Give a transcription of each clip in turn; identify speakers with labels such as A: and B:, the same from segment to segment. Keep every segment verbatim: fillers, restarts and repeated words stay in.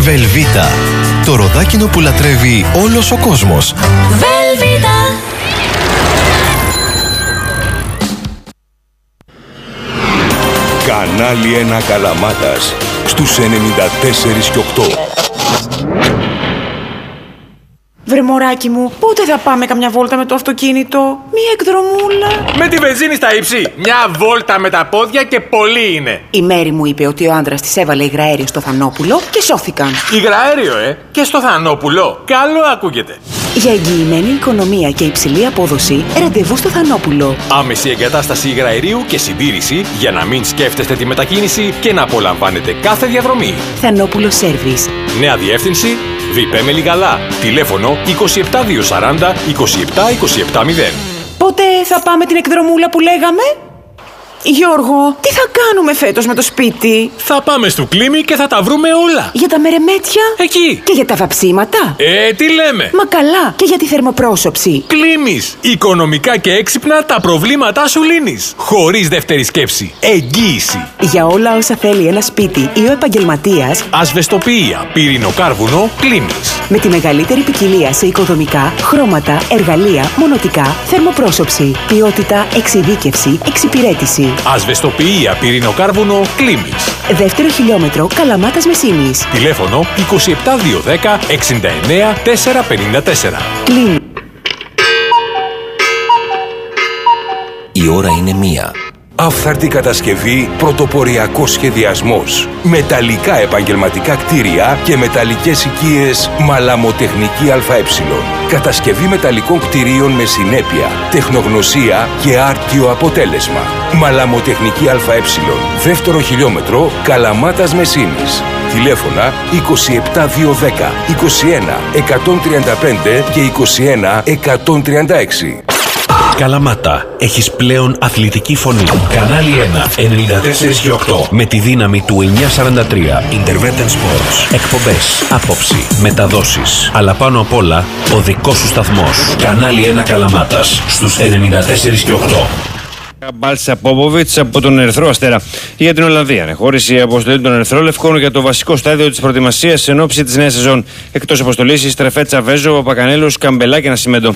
A: Βελβίτα. Το ροδάκινο που λατρεύει όλος ο κόσμος.
B: Βελβίτα.
C: Κανάλι ένα Καλαμάτας στους ενενήντα τέσσερα και οκτώ.
D: Βρε μωράκι μου, πότε θα πάμε καμιά βόλτα με το αυτοκίνητο? Μία εκδρομούλα.
E: Με τη βενζίνη στα ύψη. Μια βόλτα με τα πόδια και πολύ είναι.
D: Η Μέρη μου είπε ότι ο άντρας της έβαλε υγραέριο στο Θανόπουλο και σώθηκαν.
E: Υγραέριο, ε! Και στο Θανόπουλο. Καλό ακούγεται.
D: Για εγγυημένη οικονομία και υψηλή απόδοση, ραντεβού στο Θανόπουλο.
E: Άμεση εγκατάσταση υγραερίου και συντήρηση για να μην σκέφτεστε τη μετακίνηση και να απολαμβάνετε κάθε διαδρομή.
D: Θανόπουλο Σέρβις.
E: Νέα διεύθυνση Βιπέ Μελιγαλά. Τηλέφωνο είκοσι επτά διακόσια σαράντα είκοσι επτά είκοσι επτά μηδέν.
D: Πότε θα πάμε την εκδρομούλα που λέγαμε? Γιώργο, τι θα κάνουμε φέτος με το σπίτι?
E: Θα πάμε στο Κλίμι και θα τα βρούμε όλα.
D: Για τα μερεμέτια?
E: Εκεί.
D: Και για τα βαψίματα?
E: Ε, τι λέμε.
D: Μα καλά, και για τη θερμοπρόσωψη.
E: Κλίμις. Οικονομικά και έξυπνα τα προβλήματά σου λύνεις. Χωρίς δεύτερη σκέψη. Εγγύηση.
D: Για όλα όσα θέλει ένα σπίτι ή ο επαγγελματίας,
E: ασβεστοποιία, πυρηνοκάρβουνο, Κλίμις.
D: Με τη μεγαλύτερη ποικιλία σε οικοδομικά, χρώματα, εργαλεία, μονοτικά, θερμοπρόσωψη, ποιότητα, εξειδίκευση, εξυπηρέτηση.
E: Ασβεστοποιία, πυρηνοκάρβουνο, Κλίμις.
D: Δεύτερο χιλιόμετρο, Καλαμάτας Μεσίνης.
E: Τηλέφωνο είκοσι επτά διακόσια δέκα εξήντα εννέα τετρακόσια πενήντα τέσσερα.
D: Κλίμ.
A: Η ώρα είναι μία.
C: Άφθαρτη κατασκευή, πρωτοποριακός σχεδιασμός. Μεταλλικά επαγγελματικά κτίρια και μεταλλικές οικίες Μαλαμοτεχνική ΑΕ. Κατασκευή μεταλλικών κτιρίων με συνέπεια, τεχνογνωσία και άρτιο αποτέλεσμα. Μαλαμοτεχνική ΑΕ. Δεύτερο χιλιόμετρο, Καλαμάτας Μεσίνης. Τηλέφωνα είκοσι επτά διακόσια δέκα είκοσι ένα εκατόν τριάντα πέντε και είκοσι ένα εκατόν τριάντα έξι.
F: Καλαμάτα, έχεις πλέον αθλητική φωνή. Κανάλι ένα, ενενήντα τέσσερα και οκτώ. Με τη δύναμη του εννιακόσια σαράντα τρία. Intervention Sports. Εκπομπές, άποψη, μεταδόσεις. Αλλά πάνω απ' όλα, ο δικός σου σταθμός. Κανάλι ένα Καλαμάτας, στους ενενήντα τέσσερα και οκτώ.
G: Μπάλτσα Πόποβιτς από τον Ερυθρό Αστέρα για την Ολλανδία. Ανεχώρησε η αποστολή των Ερυθρόλευκων για το βασικό στάδιο της προετοιμασίας εν ώψη της νέας σεζόν. Εκτός αποστολής, η Στρεφέτσα Βέζο, Παπακανέλος, Καμπελά και Νασιμέντο.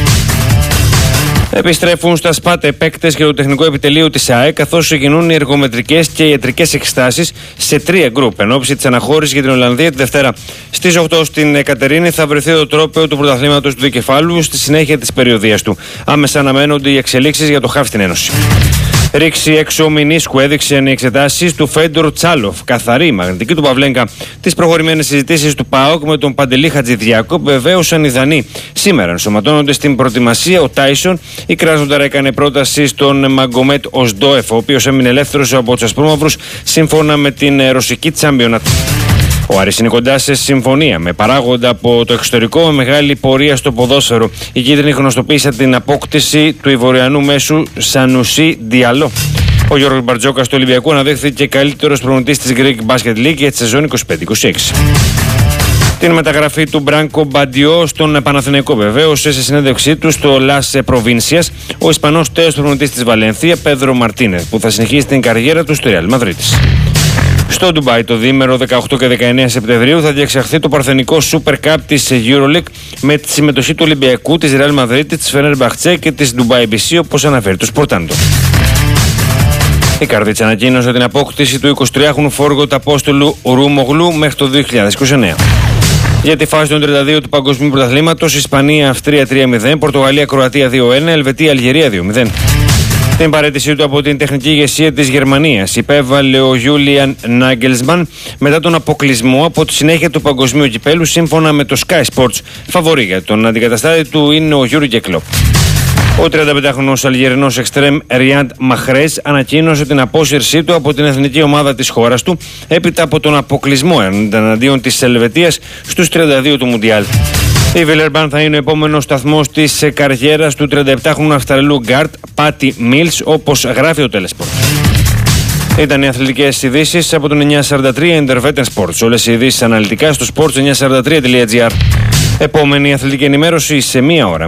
G: Επιστρέφουν στα ΣΠΑΤ παίκτες και το τεχνικό επιτελείο της ΑΕ, καθώς ξεκινούν οι εργομετρικές και ιατρικές εξετάσεις σε τρία γκρουπ εν ώψη της αναχώρησης για την Ολλανδία τη Δευτέρα. Στις οκτώ στην Εκατερίνη θα βρεθεί το τρόπαιο του πρωταθλήματος του δικεφάλου στη συνέχεια της περιοδίας του. Άμεσα αναμένονται οι εξελίξεις για το χάφ στην Ένωση. Ρήξη έξω Μινίσκου έδειξαν οι εξετάσεις του Φέντορ Τσάλοφ. Καθαρή μαγνητική του Παυλέγκα. Τις προχωρημένες συζητήσεις του ΠΑΟΚ με τον Παντελή Χατζηδιάκο βεβαίωσαν οι Δανείοι. Σήμερα ενσωματώνονται στην προετοιμασία ο Τάισον. Η Κράσνονταρ έκανε πρόταση στον Μαγκομέτ Οσντόεφ, ο οποίος έμεινε ελεύθερος από τους Ασπρόμαυρους σύμφωνα με την ρωσική Τσάμπιονατ. Ο Άρης είναι κοντά σε συμφωνία με παράγοντα από το εξωτερικό με μεγάλη πορεία στο ποδόσφαιρο. Οι κίτρινοι γνωστοποίησαν την απόκτηση του Ιβοριανού μέσου Σανουσί Διαλό. Ο Γιώργος Μπαρτζόκας του Ολυμπιακού αναδέχθηκε καλύτερος προπονητής της Greek Basket League για τη σεζόν είκοσι πέντε είκοσι έξι. Την μεταγραφή του Μπράνκο Μπαντιό στον Παναθηναϊκό βεβαίωσε σε συνέντευξή του στο Las Provincias ο Ισπανός τέος προπονητής της Βαλένθια, Πέδρο Μαρτίνεθ, που θα συνεχίσει την καριέρα του στο Real Madrid. Στο Ντουμπάι το διήμερο δεκαοκτώ και δεκαεννέα Σεπτεμβρίου θα διεξαχθεί το παρθενικό Super Cup της EuroLeague με τη συμμετοχή του Ολυμπιακού, της Real Madrid, της Fenerbahce και της Dubai μπι σι, όπως αναφέρει το Sportando. Η Καρδίτσα ανακοίνωσε την απόκτηση του εικοσιτριάχρονου φόργο Απόστολου Ρουμογλου μέχρι το δύο χιλιάδες είκοσι εννέα. Για τη φάση των τριάντα δύο του Παγκοσμίου Πρωταθλήματος, Ισπανία Αυστρία τρία μηδέν, Πορτογαλία Κροατία δύο ένα, Ελβετία Αλγερία δύο μηδέν. Την παραίτησή του από την τεχνική ηγεσία της Γερμανίας υπέβαλε ο Γιούλιαν Νάγκελσμαν μετά τον αποκλεισμό από τη συνέχεια του Παγκοσμίου Κυπέλου, σύμφωνα με το Sky Sports. Φαβορί για τον αντικαταστάτη του είναι ο Γιούρι Κλοπ. Ο τριανταπεντάχρονος Αλγερινός εξτρέμ Ριάντ Μαχρές ανακοίνωσε την απόσυρσή του από την εθνική ομάδα της χώρας του έπειτα από τον αποκλεισμό εναντίον της Ελβετίας στους τριάντα δύο του Μουντιάλ. Η Βιλερμπάν θα είναι ο επόμενος σταθμός της καριέρας του τριανταεπτάχρονου Αυστραλού γκάρτ Πάτι Μίλς, όπως γράφει ο Τέλεσπορτ. Ήταν οι αθλητικές ειδήσεις από τον εννιακόσια σαράντα τρία Intervention Sports. Όλες οι ειδήσεις αναλυτικά στο sports εννιακόσια σαράντα τρία τελεία τζι άρ. Επόμενη αθλητική ενημέρωση σε μία ώρα.